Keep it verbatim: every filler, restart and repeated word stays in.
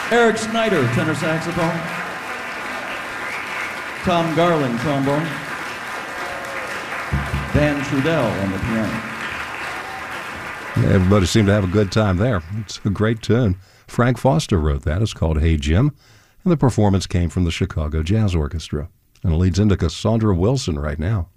Eric Snyder, tenor saxophone. Tom Garland, trombone. Van Trudell on the piano. Everybody seemed to have a good time there. It's a great tune. Frank Foster wrote that. It's called Hey Jim. And the performance came from the Chicago Jazz Orchestra. And it leads into Cassandra Wilson right now.